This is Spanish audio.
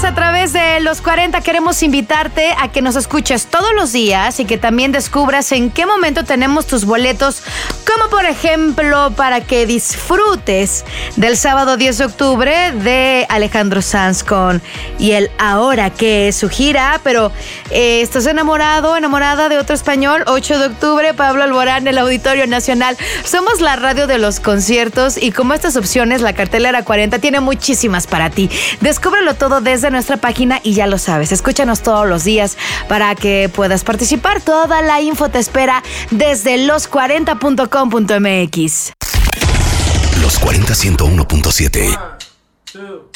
días a través de Los 40 queremos invitarte a que nos escuches todos los días y que también descubras en qué momento tenemos tus boletos, como por ejemplo para que disfrutes del sábado 10 de octubre de Alejandro Sanz con Y el Ahora, que es su gira, pero estás enamorada de otro español. 8 de octubre, Pablo Alborán, el Auditorio Nacional. Somos la radio de los conciertos y como estas opciones, la cartelera 40 tiene muchísimas para ti. Descúbrelo todo desde nuestra página y ya lo sabes, escúchanos todos los días para que puedas participar. Toda la info te espera desde los40.com.mx. Los 40 101.7.